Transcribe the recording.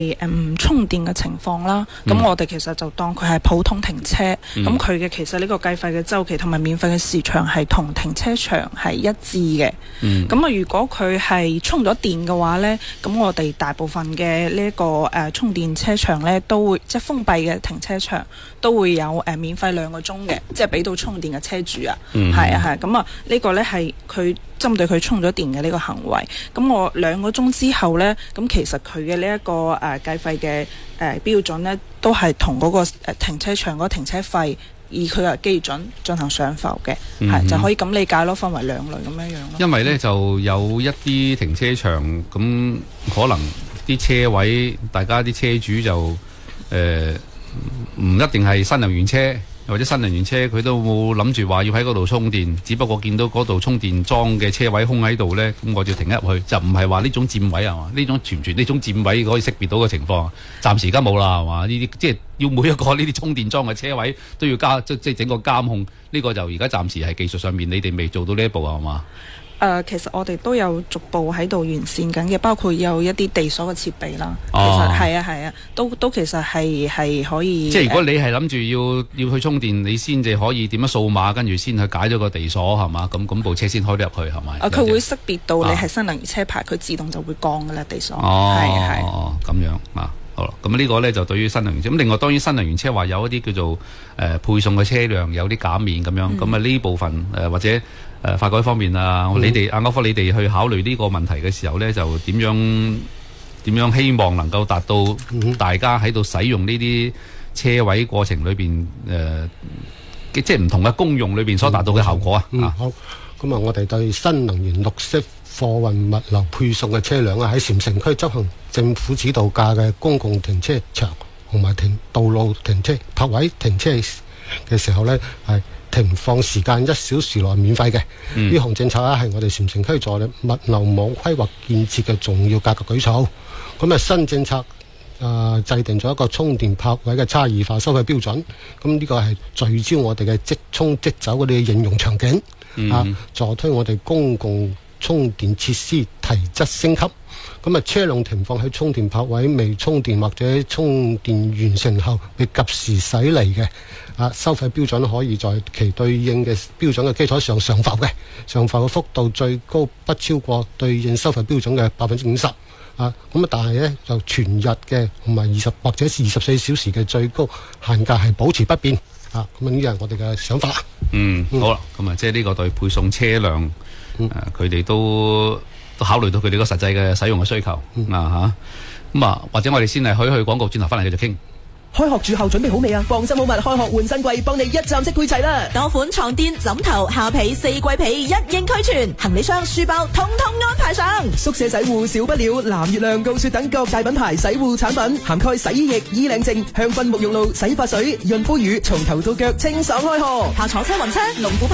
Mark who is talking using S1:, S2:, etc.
S1: 充電嘅情況啦，咁我哋其實就當佢係普通停車，咁佢嘅其實呢個計費嘅週期同埋免費嘅時長係同停車場係一致嘅。咁啊，如果佢係充咗電嘅話呢，咁我哋大部分嘅呢一個充電車場呢，都會即係封閉嘅停車場都會有免費2個鐘嘅，即係俾到充電嘅車主啊。係啊係，咁啊呢個呢係佢針對佢充咗電嘅呢個行為。咁我2個鐘之後呢，咁其實佢嘅呢一個計費嘅標準呢，都係同嗰個停車場嗰個停車費以佢嘅基準進行上浮嘅，係就可以咁理解咯，分為2類咁樣樣咯。因為呢就有一啲停車場咁可能啲車位，大家啲車主就唔一定係新能源車。或者新能源車佢都冇諗住話要喺嗰度充電，只不過見到嗰度充電樁嘅車位空喺度呢，咁我就停入去，就唔係話呢種佔位係嘛？呢種全呢種佔位可以識別到嘅情況，暫時而家冇啦係嘛？呢啲即係要每一個呢啲充電樁嘅車位都要即係整個監控，呢個就而家暫時係技術上面你哋未做到呢一步係嘛？其實我哋都有逐步喺度完善緊嘅，包括有一啲地鎖嘅設備啦。其實係啊，都其實係可以。即係如果你係諗住要去充電，你先至可以點樣掃碼，跟住先去解咗個地鎖係嘛？咁部車先開得入去係咪？佢會識別到你係新能源車牌，佢自動就會降㗎啦地鎖。係咁樣啊。好啦，咁呢個呢就對於新能源車。咁另外當然新能源車話有一啲叫做配送嘅車輛有啲減免咁樣，咁啊呢部分或者發改方面啊，你哋歐科你哋去考慮呢個問題嘅時候呢，就點樣希望能夠達到大家喺度使用呢啲車位過程裏邊即係唔同嘅功用裏邊所達到嘅效果啊？
S2: 好，咁啊我哋對新能源綠色貨運物流配送嘅車輛啊，喺禪城區執行政府指導價嘅公共停車場同埋道路停車泊位停車嘅時候呢，係停放時間1小時內免費嘅。呢項政策咧係我哋禪城區在物流網規劃建設嘅重要改革舉措。咁啊新政策制定咗一個充電泊位嘅差異化收費標準。咁呢個係聚焦我哋嘅即充即走嗰啲應用場景，助推我哋公共充電設施提質升級。咁啊，車輛停放喺充電泊位未充電或者充電完成後被及時駛離嘅，收費標準可以在其對應嘅標準嘅基礎上上浮嘅，上浮嘅幅度最高不超過對應收費標準嘅50%。咁啊，但係呢，就全日嘅同埋20或者24小時嘅最高限價係保持不變。咁啊，呢係我哋嘅想法。
S3: 好啦，咁啊，即係呢個對配送車輛，佢哋都考慮到佢哋個實際嘅使用嘅需求或者我哋先係去廣告，轉頭翻嚟繼續傾。
S4: 開學住校準備好未啊？放心好物，開學換新季，幫你一站式配齊啦！
S5: 多款床墊、枕頭、下被、4季被一應俱全，行李箱、書包通通安排上。
S4: 宿舍洗護少不了藍月亮、高雪等各大品牌洗護產品，涵蓋洗衣液、衣領淨、香薰沐浴露、洗髮水、潤膚乳，從頭到腳清爽開學。
S5: 下坐車雲車龍虎